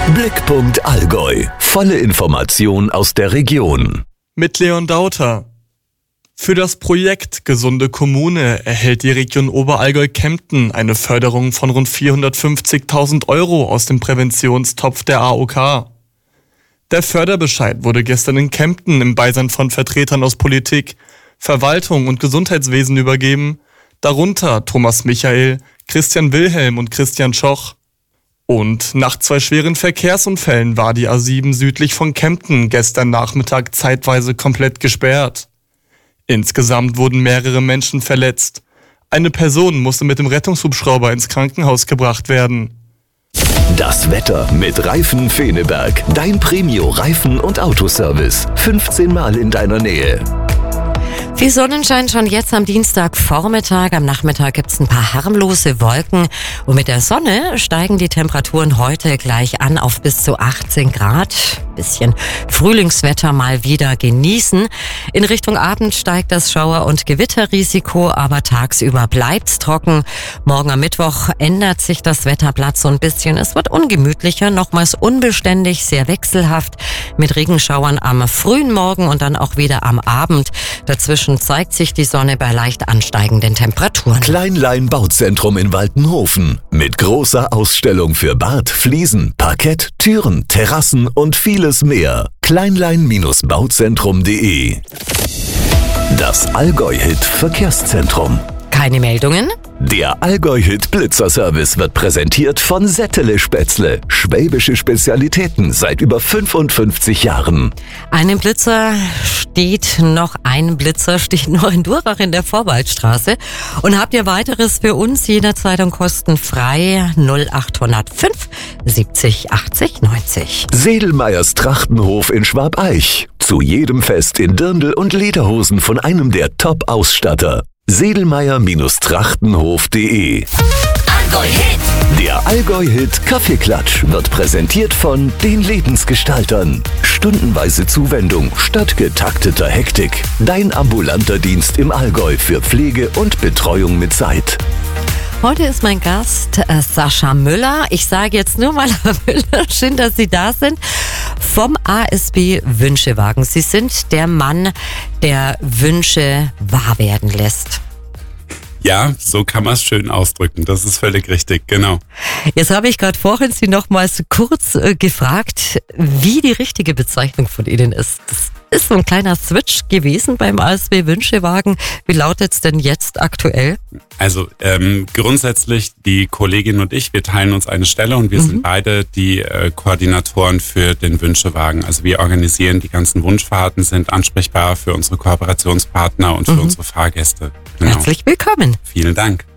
Blickpunkt Allgäu. Volle Information aus der Region. Mit Leon Dauter. Für das Projekt Gesunde Kommune erhält die Region Oberallgäu-Kempten eine Förderung von rund 450.000 € aus dem Präventionstopf der AOK. Der Förderbescheid wurde gestern in Kempten im Beisein von Vertretern aus Politik, Verwaltung und Gesundheitswesen übergeben, darunter Thomas Michael, Christian Wilhelm und Christian Schoch. Und nach 2 schweren Verkehrsunfällen war die A7 südlich von Kempten gestern Nachmittag zeitweise komplett gesperrt. Insgesamt wurden mehrere Menschen verletzt. Eine Person musste mit dem Rettungshubschrauber ins Krankenhaus gebracht werden. Das Wetter mit Reifen Feneberg. Dein Premio-Reifen- und Autoservice. 15 Mal in deiner Nähe. Viel Sonnenschein schon jetzt am Dienstagvormittag. Am Nachmittag gibt's ein paar harmlose Wolken. Und mit der Sonne steigen die Temperaturen heute gleich an auf bis zu 18 Grad. Bisschen Frühlingswetter mal wieder genießen. In Richtung Abend steigt das Schauer- und Gewitterrisiko, aber tagsüber bleibt's trocken. Morgen am Mittwoch ändert sich das Wetterblatt so ein bisschen. Es wird ungemütlicher, nochmals unbeständig, sehr wechselhaft, mit Regenschauern am frühen Morgen und dann auch wieder am Abend. Dazwischen zeigt sich die Sonne bei leicht ansteigenden Temperaturen. Kleinlein Bauzentrum in Waltenhofen. Mit großer Ausstellung für Bad, Fliesen, Parkett, Türen, Terrassen und vieles mehr. Kleinlein-bauzentrum.de. Das Allgäu-Hit Verkehrszentrum. Keine Meldungen? Der Allgäu-Hit Blitzerservice wird präsentiert von Settele Spätzle. Schwäbische Spezialitäten seit über 55 Jahren. Ein Blitzer steht noch in Durach in der Vorwaldstraße. Und habt ihr weiteres für uns jederzeit und kostenfrei 0805 70 80 90. Sedelmeyers Trachtenhof in Schwabeich. Zu jedem Fest in Dirndl und Lederhosen von einem der Top-Ausstatter. Sedelmeyer-trachtenhof.de. Allgäu-Hit. Der Allgäu-Hit Kaffeeklatsch wird präsentiert von den Lebensgestaltern. Stundenweise Zuwendung statt getakteter Hektik. Dein ambulanter Dienst im Allgäu für Pflege und Betreuung mit Zeit. Heute ist mein Gast Sascha Müller. Ich sage jetzt nur mal Herr Müller, schön, dass Sie da sind. Vom ASB Wünschewagen. Sie sind der Mann, der Wünsche wahr werden lässt. Ja, so kann man es schön ausdrücken. Das ist völlig richtig, genau. Jetzt habe ich gerade vorhin Sie nochmals kurz gefragt, wie die richtige Bezeichnung von Ihnen ist. Das ist so ein kleiner Switch gewesen beim ASB Wünschewagen. Wie lautet es denn jetzt aktuell? Also grundsätzlich die Kollegin und ich, wir teilen uns eine Stelle und wir sind beide die Koordinatoren für den Wünschewagen. Also wir organisieren die ganzen Wunschfahrten, sind ansprechbar für unsere Kooperationspartner und für unsere Fahrgäste. Genau. Herzlich willkommen. Vielen Dank.